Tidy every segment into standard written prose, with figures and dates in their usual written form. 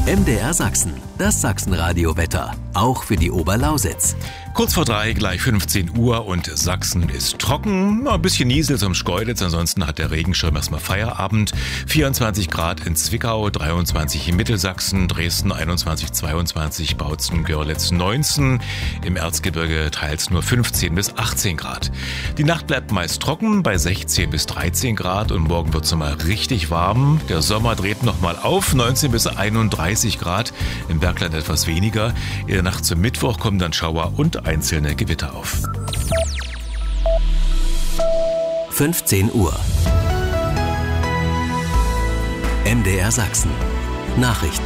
MDR Sachsen, das Sachsenradio-Wetter, auch für die Oberlausitz. Kurz vor 3, gleich 15 Uhr und Sachsen ist trocken. Ein bisschen Nieselt zum Schkeuditz, ansonsten hat der Regenschirm erstmal Feierabend. 24 Grad in Zwickau, 23 in Mittelsachsen, Dresden 21, 22, Bautzen, Görlitz 19. Im Erzgebirge teils nur 15 bis 18 Grad. Die Nacht bleibt meist trocken bei 16 bis 13 Grad und morgen wird es nochmal richtig warm. Der Sommer dreht nochmal auf, 19 bis 31 Grad. Im Bergland etwas weniger. In der Nacht zum Mittwoch kommen dann Schauer und einzelne Gewitter auf. 15 Uhr. MDR Sachsen. Nachrichten.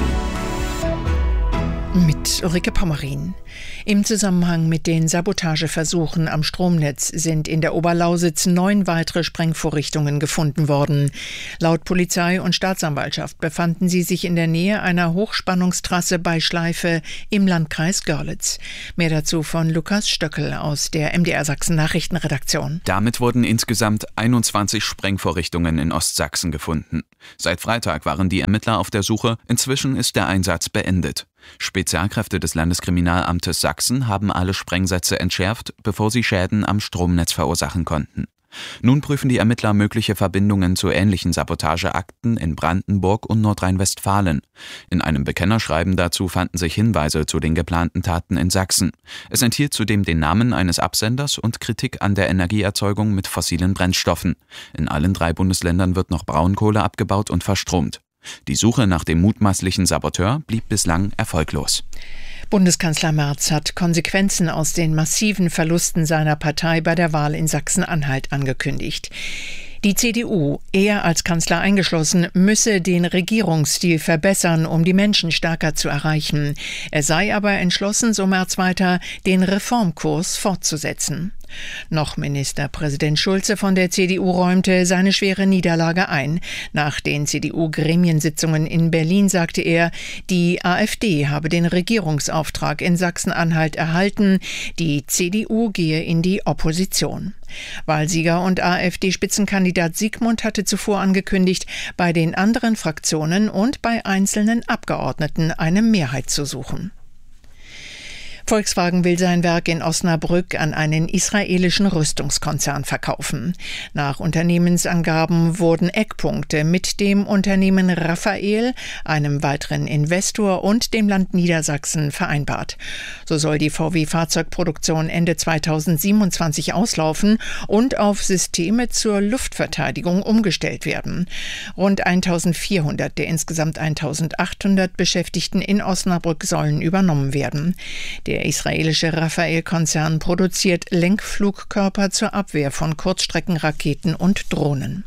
Mit Ulrike Pommerin. Im Zusammenhang mit den Sabotageversuchen am Stromnetz sind in der Oberlausitz 9 weitere Sprengvorrichtungen gefunden worden. Laut Polizei und Staatsanwaltschaft befanden sie sich in der Nähe einer Hochspannungstrasse bei Schleife im Landkreis Görlitz. Mehr dazu von Lukas Stöckel aus der MDR Sachsen Nachrichtenredaktion. Damit wurden insgesamt 21 Sprengvorrichtungen in Ostsachsen gefunden. Seit Freitag waren die Ermittler auf der Suche. Inzwischen ist der Einsatz beendet. Spezialkräfte des Landeskriminalamtes Sachsen haben alle Sprengsätze entschärft, bevor sie Schäden am Stromnetz verursachen konnten. Nun prüfen die Ermittler mögliche Verbindungen zu ähnlichen Sabotageakten in Brandenburg und Nordrhein-Westfalen. In einem Bekennerschreiben dazu fanden sich Hinweise zu den geplanten Taten in Sachsen. Es enthielt zudem den Namen eines Absenders und Kritik an der Energieerzeugung mit fossilen Brennstoffen. In allen 3 Bundesländern wird noch Braunkohle abgebaut und verstromt. Die Suche nach dem mutmaßlichen Saboteur blieb bislang erfolglos. Bundeskanzler Merz hat Konsequenzen aus den massiven Verlusten seiner Partei bei der Wahl in Sachsen-Anhalt angekündigt. Die CDU, er als Kanzler eingeschlossen, müsse den Regierungsstil verbessern, um die Menschen stärker zu erreichen. Er sei aber entschlossen, so Merz weiter, den Reformkurs fortzusetzen. Noch Ministerpräsident Schulze von der CDU räumte seine schwere Niederlage ein. Nach den CDU-Gremiensitzungen in Berlin sagte er, die AfD habe den Regierungsauftrag in Sachsen-Anhalt erhalten, die CDU gehe in die Opposition. Wahlsieger und AfD-Spitzenkandidat Siegmund hatte zuvor angekündigt, bei den anderen Fraktionen und bei einzelnen Abgeordneten eine Mehrheit zu suchen. Volkswagen will sein Werk in Osnabrück an einen israelischen Rüstungskonzern verkaufen. Nach Unternehmensangaben wurden Eckpunkte mit dem Unternehmen Rafael, einem weiteren Investor und dem Land Niedersachsen vereinbart. So soll die VW-Fahrzeugproduktion Ende 2027 auslaufen und auf Systeme zur Luftverteidigung umgestellt werden. Rund 1400 der insgesamt 1800 Beschäftigten in Osnabrück sollen übernommen werden. Der israelische Rafael-Konzern produziert Lenkflugkörper zur Abwehr von Kurzstreckenraketen und Drohnen.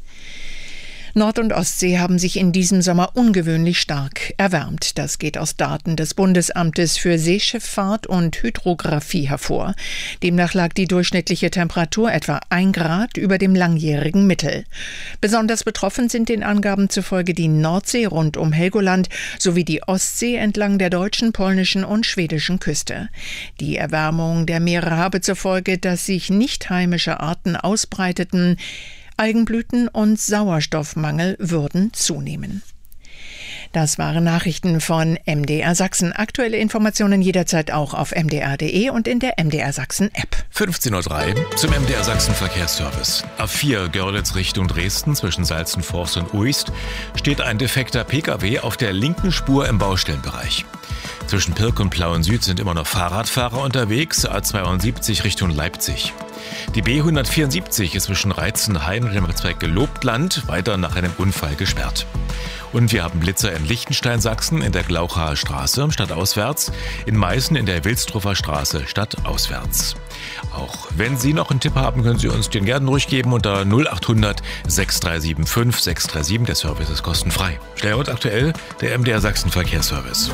Nord- und Ostsee haben sich in diesem Sommer ungewöhnlich stark erwärmt. Das geht aus Daten des Bundesamtes für Seeschifffahrt und Hydrographie hervor. Demnach lag die durchschnittliche Temperatur etwa 1 Grad über dem langjährigen Mittel. Besonders betroffen sind den Angaben zufolge die Nordsee rund um Helgoland sowie die Ostsee entlang der deutschen, polnischen und schwedischen Küste. Die Erwärmung der Meere habe zur Folge, dass sich nicht heimische Arten ausbreiteten. Algenblüten und Sauerstoffmangel würden zunehmen. Das waren Nachrichten von MDR Sachsen. Aktuelle Informationen jederzeit auch auf mdr.de und in der MDR Sachsen App. 15.03 Uhr zum MDR Sachsen Verkehrsservice. A4 Görlitz Richtung Dresden zwischen Salzenforst und Uist steht ein defekter Pkw auf der linken Spur im Baustellenbereich. Zwischen Pirk und Plauen Süd sind immer noch Fahrradfahrer unterwegs, A72 Richtung Leipzig. Die B174 ist zwischen Reitzenhain und dem Ortszweig Gelobtland weiter nach einem Unfall gesperrt. Und wir haben Blitzer in Liechtenstein, Sachsen, in der Glauchaer Straße stadtauswärts, in Meißen in der Wilsdruffer Straße stadtauswärts. Auch wenn Sie noch einen Tipp haben, können Sie uns den gerne durchgeben unter 0800 6375 637. Der Service ist kostenfrei. Schnell und aktuell der MDR Sachsen Verkehrsservice.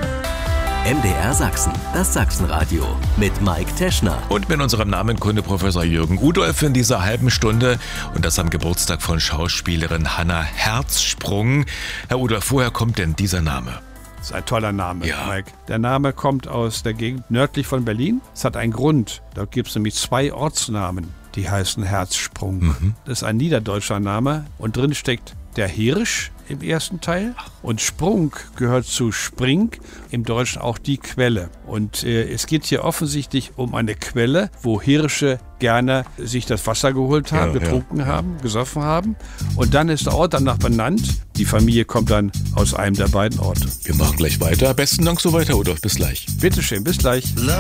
MDR Sachsen, das Sachsenradio mit Mike Teschner. Und mit unserem Namenkunde Professor Jürgen Udolph in dieser halben Stunde. Und das am Geburtstag von Schauspielerin Hannah Herzsprung. Herr Udolph, woher kommt denn dieser Name? Das ist ein toller Name, ja. Mike. Der Name kommt aus der Gegend nördlich von Berlin. Es hat einen Grund. Dort gibt es nämlich 2 Ortsnamen, die heißen Herzsprung. Das ist ein niederdeutscher Name und drin steckt der Hirsch im ersten Teil. Und Sprung gehört zu Spring, im Deutschen auch die Quelle. Und es geht hier offensichtlich um eine Quelle, wo Hirsche gerne sich das Wasser geholt haben, getrunken haben, gesoffen haben. Und dann ist der Ort danach benannt. Die Familie kommt dann aus einem der beiden Orte. Wir machen gleich weiter. Besten Dank soweit, Herr Udolf. Bis gleich. Bitteschön, bis gleich.